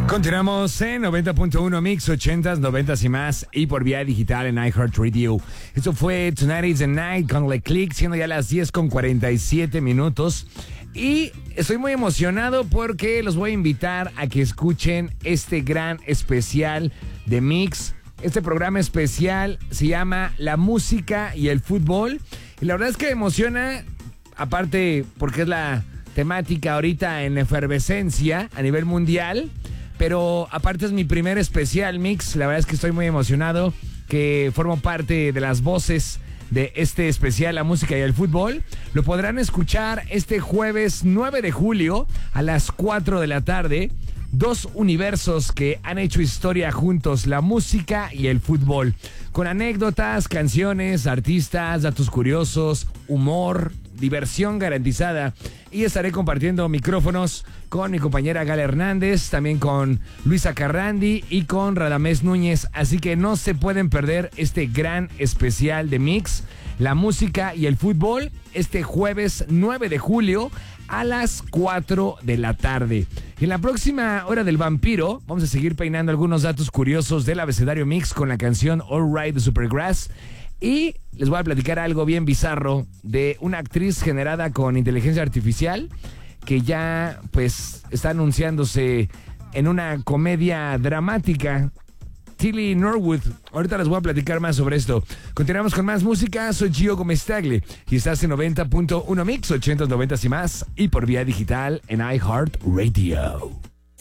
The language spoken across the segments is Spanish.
Continuamos en 90.1 Mix, 80s, 90s y más, y por vía digital en iHeartRadio. Esto fue Tonight is the Night con Le Click, siendo ya las 10:47. Y estoy muy emocionado porque los voy a invitar a que escuchen este gran especial de Mix. Este programa especial se llama La Música y el Fútbol. Y la verdad es que me emociona, aparte porque es la temática ahorita en efervescencia a nivel mundial. Pero aparte es mi primer especial Mix. La verdad es que estoy muy emocionado que formo parte de las voces de este especial, La Música y el Fútbol. Lo podrán escuchar este jueves 9 de julio a las 4 de la tarde. Dos universos que han hecho historia juntos, la música y el fútbol. Con anécdotas, canciones, artistas, datos curiosos, humor, diversión garantizada. Y estaré compartiendo micrófonos con mi compañera Gala Hernández, también con Luisa Carrandi y con Radamés Núñez. Así que no se pueden perder este gran especial de Mix, La Música y el Fútbol, este jueves 9 de julio a las 4 de la tarde. Y en la próxima hora del vampiro vamos a seguir peinando algunos datos curiosos del abecedario Mix con la canción All Right de Supergrass. Y les voy a platicar algo bien bizarro de una actriz generada con inteligencia artificial que ya pues está anunciándose en una comedia dramática. Tilly Norwood. Ahorita les voy a platicar más sobre esto. Continuamos con más música. Soy Gio Gómez Tagle y estás en 90.1 Mix, 80s, 90s y más, y por vía digital en iHeartRadio.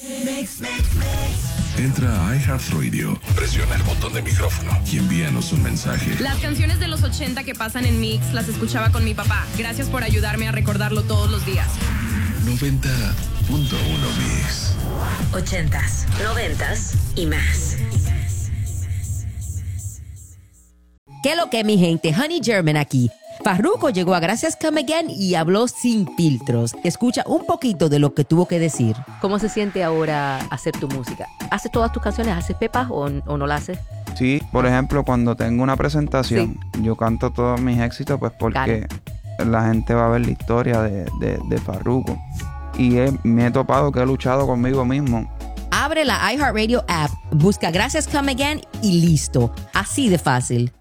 Entra a iHeartRadio, presiona el botón de micrófono y envíanos un mensaje. Las canciones de los 80 que pasan en Mix las escuchaba con mi papá. Gracias por ayudarme a recordarlo todos los días. 90.1 Mix. 80s, 90s y más. ¿Qué lo que, mi gente? Honey German aquí. Farruko llegó a Gracias Come Again y habló sin filtros. Escucha un poquito de lo que tuvo que decir. ¿Cómo se siente ahora hacer tu música? ¿Haces todas tus canciones? ¿Haces pepas o no la haces? Sí, por ejemplo, cuando tengo una presentación, yo canto todos mis éxitos pues porque la gente va a ver la historia de Farruko. Y me he topado que he luchado conmigo mismo. Abre la iHeartRadio app, busca Gracias Come Again y listo. Así de fácil.